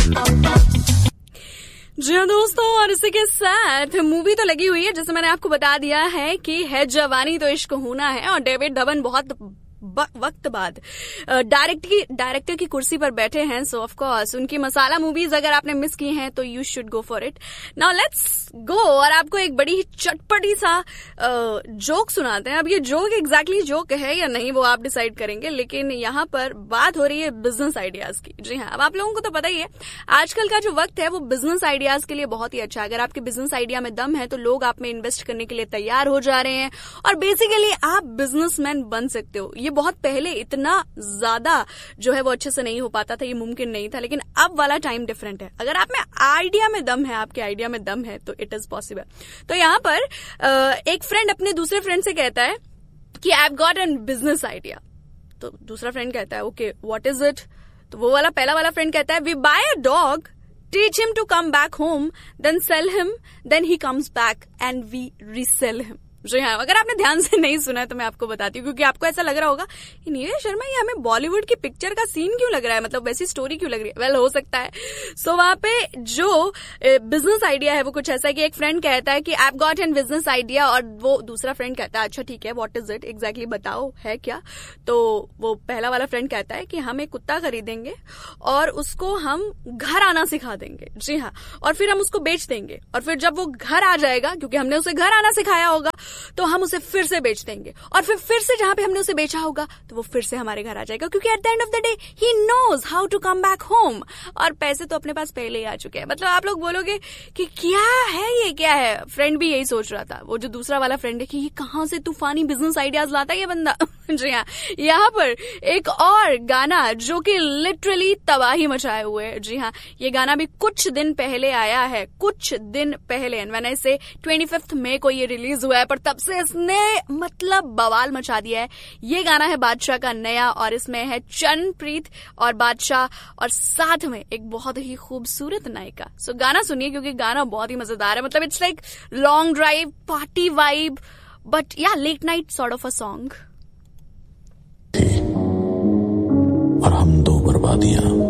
जी हाँ दोस्तों, और इसी के साथ मूवी तो लगी हुई है, जैसे मैंने आपको बता दिया है कि है जवानी तो इश्क होना है, और डेविड धवन बहुत वक्त बाद डायरेक्टर की कुर्सी पर बैठे हैं। सो ऑफ कोर्स उनकी मसाला मूवीज अगर आपने मिस की हैं तो you should go for it. Now let's go, और आपको एक बड़ी ही चटपटी सा जोक सुनाते हैं। अब ये जोक एग्जैक्टली जोक है या नहीं वो आप डिसाइड करेंगे, लेकिन यहाँ पर बात हो रही है बिजनेस आइडियाज की। जी हाँ, अब आप लोगों को तो पता ही है आजकल का जो वक्त है वो बिजनेस आइडियाज के लिए बहुत ही अच्छा है। अगर आपके बिजनेस आइडिया में दम है तो लोग आप में इन्वेस्ट करने के लिए तैयार हो जा रहे हैं, और बेसिकली आप बिजनेसमैन बन सकते हो। ये बहुत पहले इतना ज्यादा जो है वो अच्छे से नहीं हो पाता था, ये मुमकिन नहीं था, लेकिन अब वाला टाइम डिफरेंट है। अगर आप में आइडिया में दम है, आपके आइडिया में दम है, तो इट इज पॉसिबल। तो यहाँ पर एक फ्रेंड अपने दूसरे फ्रेंड से कहता है कि I have got an business idea. तो दूसरा फ्रेंड कहता है ओके व्हाट इज इट? तो वो वाला पहला वाला फ्रेंड कहता है we bye a dog, teach him to come back home, then cell him, then he comes back and we resale him. जी हाँ, अगर आपने ध्यान से नहीं सुना है तो मैं आपको बताती हूँ, क्योंकि आपको ऐसा लग रहा होगा कि नीरज शर्मा ये हमें बॉलीवुड की पिक्चर का सीन क्यों लग रहा है, मतलब वैसी स्टोरी क्यों लग रही है। वेल हो सकता है। सो वहां पे जो बिजनेस आइडिया है वो कुछ ऐसा है कि एक फ्रेंड कहता है कि I have got an business idea, और वो दूसरा फ्रेंड कहता है अच्छा ठीक है व्हाट इज इट एग्जैक्टली बताओ है क्या। तो वो पहला वाला फ्रेंड कहता है कि हम एक कुत्ता खरीदेंगे और उसको हम घर आना सिखा देंगे। जी हाँ, और फिर हम उसको बेच देंगे, और फिर जब वो घर आ जाएगा, क्योंकि हमने उसे घर आना सिखाया होगा, तो हम उसे फिर से बेच देंगे, और फिर से जहां पे हमने उसे बेचा होगा तो वो फिर से हमारे घर आ जाएगा, क्योंकि at the end of the day he knows how to come back home, और पैसे तो अपने पास पहले ही आ चुके हैं। मतलब आप लोग बोलोगे कि क्या है ये, क्या है। फ्रेंड भी यही सोच रहा था, वो जो दूसरा वाला फ्रेंड है, कि ये कहां से तूफानी बिजनेस आइडियाज लाता है ये बंदा। जी हाँ, यहाँ पर एक और गाना जो कि लिटरली तबाही मचाए हुए है। जी हाँ, ये गाना भी कुछ दिन पहले आया है, कुछ दिन पहले, मैंने इसे 25 मई को ये रिलीज हुआ है, पर तब से इसने मतलब बवाल मचा दिया है। ये गाना है बादशाह का नया, और इसमें है चरणप्रीत और बादशाह, और साथ में एक बहुत ही खूबसूरत नायिका। सो गाना सुनिए, क्योंकि गाना बहुत ही मजेदार है। मतलब it's like long drive, party vibe, but या late night sort of a song. और हम दो बर्बादियां